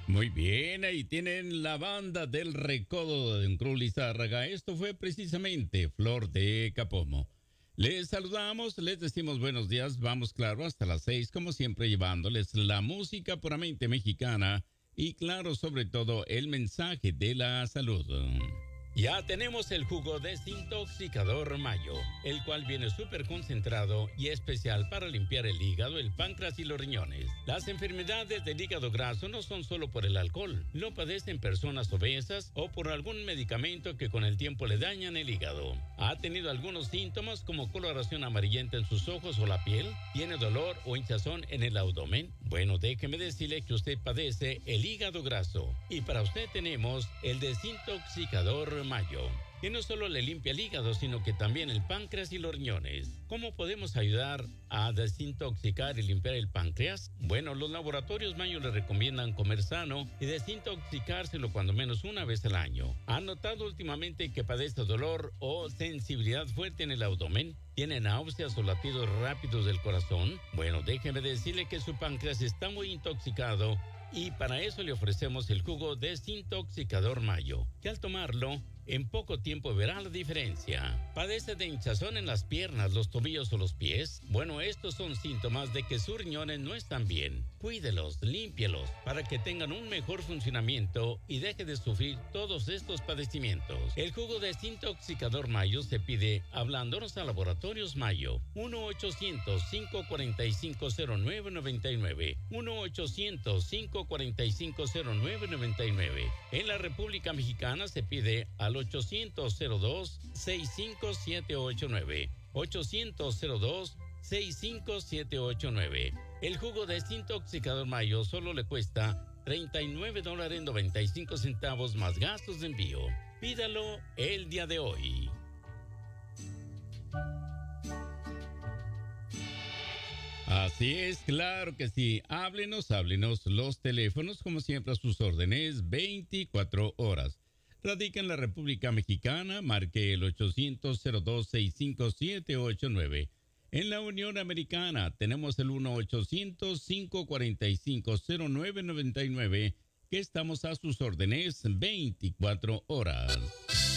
Muy bien, ahí tienen la banda del Recodo de Cruz Lizárraga. Esto fue precisamente Flor de Capomo. Les saludamos, les decimos buenos días, vamos claro hasta las 6, como siempre llevándoles la música puramente mexicana y claro, sobre todo el mensaje de la salud. Ya tenemos el jugo desintoxicador Mayo, el cual viene súper concentrado y especial para limpiar el hígado, el páncreas y los riñones. Las enfermedades del hígado graso no son solo por el alcohol, lo padecen personas obesas o por algún medicamento que con el tiempo le dañan el hígado. ¿Ha tenido algunos síntomas como coloración amarillenta en sus ojos o la piel? ¿Tiene dolor o hinchazón en el abdomen? Bueno, déjeme decirle que usted padece el hígado graso y para usted tenemos el desintoxicador Mayo, que no solo le limpia el hígado, sino que también el páncreas y los riñones. ¿Cómo podemos ayudar a desintoxicar y limpiar el páncreas? Bueno, los laboratorios Mayo le recomiendan comer sano y desintoxicárselo cuando menos una vez al año. ¿Ha notado últimamente que padece dolor o sensibilidad fuerte en el abdomen? ¿Tiene náuseas o latidos rápidos del corazón? Bueno, déjeme decirle que su páncreas está muy intoxicado y para eso le ofrecemos el jugo desintoxicador Mayo, que al tomarlo, en poco tiempo verá la diferencia. ¿Padece de hinchazón en las piernas, los tobillos o los pies? Bueno, estos son síntomas de que sus riñones no están bien. Cuídelos, límpielos, para que tengan un mejor funcionamiento y deje de sufrir todos estos padecimientos. El jugo desintoxicador Mayo se pide hablándonos a Laboratorios Mayo. 1-800-545-0999. 1-800-545-0999. En la República Mexicana se pide al 800-02-65789. 800-02-65789. El jugo desintoxicador Mayo solo le cuesta $39.95 más gastos de envío. Pídalo el día de hoy. Así es, claro que sí. Háblenos. Los teléfonos, como siempre, a sus órdenes, 24 horas. Radica en la República Mexicana, marque el 800-02-65789. En la Unión Americana tenemos el 1-800-545-0999, que estamos a sus órdenes 24 horas.